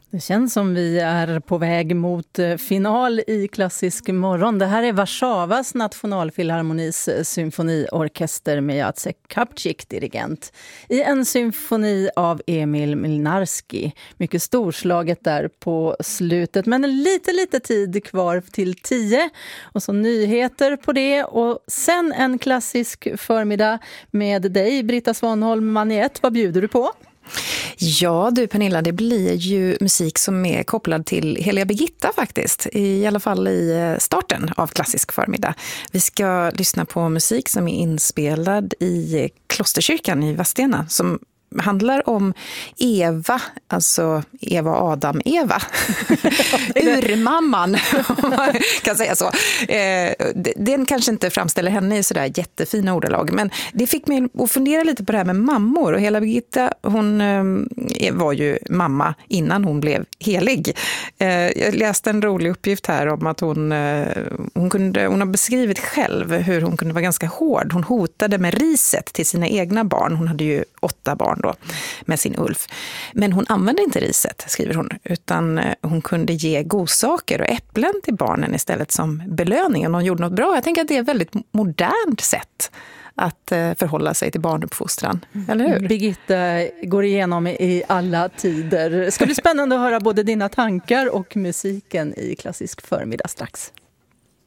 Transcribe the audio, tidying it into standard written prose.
Det känns som vi är på väg mot final i Klassisk morgon. Det här är Warszawas nationalfilharmonis symfoniorkester med Jacek Kapczyk dirigent i en symfoni av Emil Młynarski. Mycket storslaget där på slutet, men lite tid kvar till 10. Och så nyheter på det och sen en klassisk förmiddag med dig, Britta Svanholm Maniet. Vad bjuder du på? Ja du Pernilla, det blir ju musik som är kopplad till Heliga Birgitta faktiskt. I alla fall i starten av Klassisk förmiddag. Vi ska lyssna på musik som är inspelad i klosterkyrkan i Vadstena som handlar om Eva, alltså Eva, Adam, Eva. Urmamman, om man kan säga så. Den kanske inte framställer henne i sådär jättefina ordalag, men det fick mig att fundera lite på det här med mammor. Och hela Birgitta, hon var ju mamma innan hon blev helig. Jag läste en rolig uppgift här om att hon har beskrivit själv hur hon kunde vara ganska hård. Hon hotade med riset till sina egna barn. Hon hade ju 8 barn då med sin Ulf. Men hon använde inte riset, skriver hon, utan hon kunde ge godsaker och äpplen till barnen istället som belöning om de gjorde något bra. Jag tänker att det är ett väldigt modernt sätt att förhålla sig till barnuppfostran, eller hur? Birgitta går igenom i alla tider. Det ska bli spännande att höra både dina tankar och musiken i Klassisk förmiddag strax.